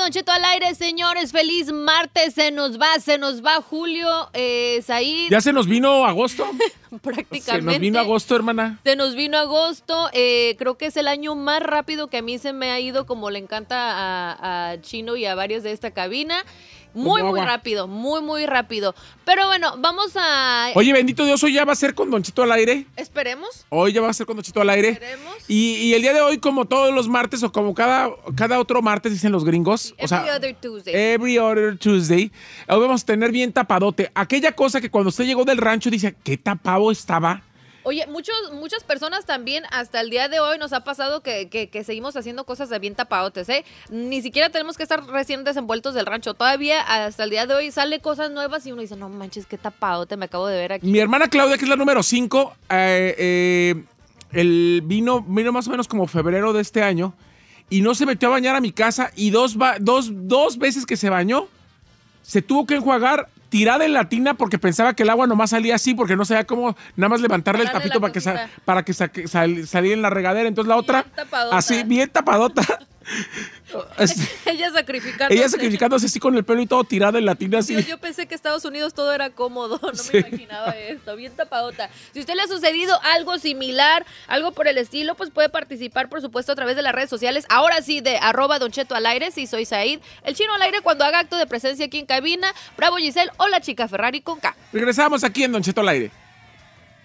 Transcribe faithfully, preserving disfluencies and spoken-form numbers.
Don Cheto al aire, señores. Feliz martes. Se nos va, se nos va julio. Eh, Said. ¿Ya se nos vino agosto? Prácticamente. Se nos vino agosto, hermana. Se nos vino agosto. Eh, creo que es el año más rápido que a mí se me ha ido, como le encanta a, a Chino y a varios de esta cabina. Muy, muy rápido, muy, muy rápido. Pero bueno, vamos a... Oye, bendito Dios, hoy ya va a ser con Don Cheto al aire. Esperemos. Hoy ya va a ser con Don Cheto al aire. Esperemos. Y, y el día de hoy, como todos los martes, o como cada, cada otro martes, dicen los gringos. Every o sea, other Tuesday. Every other Tuesday. Hoy vamos a tener bien tapadote. Aquella cosa que cuando usted llegó del rancho dice, ¿qué tapado estaba? Oye, muchos, muchas personas también hasta el día de hoy nos ha pasado que, que, que seguimos haciendo cosas de bien tapadotes, ¿eh? Ni siquiera tenemos que estar recién desenvueltos del rancho. Todavía hasta el día de hoy sale cosas nuevas y uno dice, no manches, qué tapadote me acabo de ver aquí. Mi hermana Claudia, que es la número cinco, eh, eh, el vino, vino más o menos como febrero de este año y no se metió a bañar a mi casa y dos, dos, dos veces que se bañó, se tuvo que enjuagar tirada en la tina porque pensaba que el agua nomás salía así porque no sabía cómo nada más levantarle el tapito para que, sa- para que sa- sal- saliera en la regadera. Entonces la otra, tapadota. así, bien tapadota. Ella sacrificándose. Ella sacrificándose así con el pelo y todo tirada en la tina así. Yo, yo pensé que Estados Unidos todo era cómodo, no Sí. me imaginaba esto, bien tapadota. Si a usted le ha sucedido algo similar, algo por el estilo, pues puede participar, por supuesto, a través de las redes sociales. Ahora sí, de arroba Don Cheto al aire, sí, soy Said. El Chino al aire cuando haga acto de presencia aquí en cabina. Bravo Giselle o la chica Ferrari con K. Regresamos aquí en Don Cheto al aire.